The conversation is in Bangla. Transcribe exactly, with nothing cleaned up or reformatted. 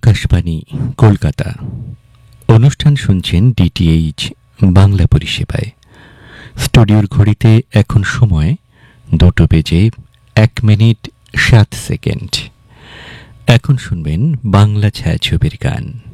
আকাশবাণী কলকাতা। অনুষ্ঠান শুনছেন ডিটিএইচ বাংলা পরিষেবায়। স্টুডিওর ঘড়িতে এখন সময় দুটো বেজে এক মিনিট সাত সেকেন্ড। এখন শুনবেন বাংলা ছায়াছবির গান।